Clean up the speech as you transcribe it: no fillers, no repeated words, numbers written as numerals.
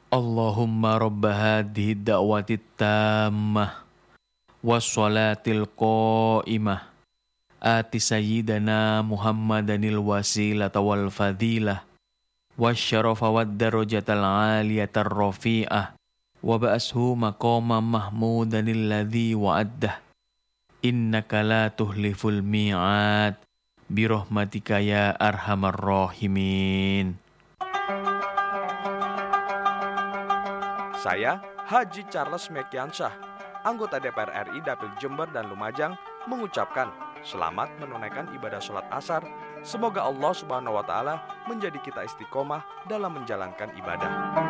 Allahumma rabba hadhihi da'wati tammah wassalatil qa'imah ati sayyidana Muhammadanil wasilata wal fadilah wasyarafa wad darajatal aliyatar rafi'ah wa ba'ashu maqama mahmudanil ladzi wa'addah innaka la tuhliful mi'ad birahmatika ya arhamar rahimin. Saya, Haji Charles Mekiansyah, anggota DPR RI Dapil Jember dan Lumajang, mengucapkan selamat menunaikan ibadah sholat asar. Semoga Allah Subhanahu wa Ta'ala menjadi kita istiqomah dalam menjalankan ibadah.